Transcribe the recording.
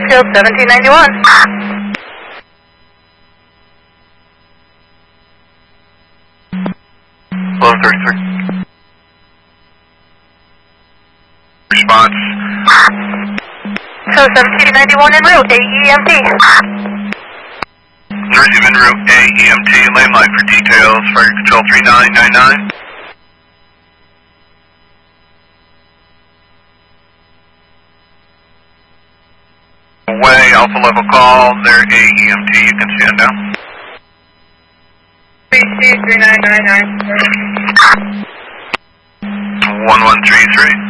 Pittsfield 1791. 1133. Response. So 1791 en route, AEMT. Receive en route AEMT, landline for details, fire control 3999. Away, Alpha level call, they're AEMT, you can stand down. 323999. 1133.